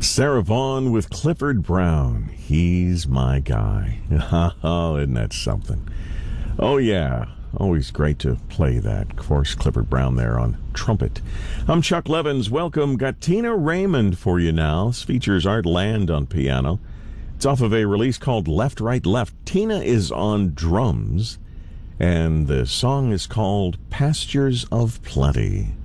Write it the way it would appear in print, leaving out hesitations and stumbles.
Sarah Vaughan with Clifford Brown. He's my guy. Oh, isn't that something? Oh, yeah. Always great to play that. Of course, Clifford Brown there on trumpet. I'm Chuck Levins. Welcome. Got Tina Raymond for you now. This features Art Land on piano. It's off of a release called Left, Right, Left. Tina is on drums, and the song is called Pastures of Plenty.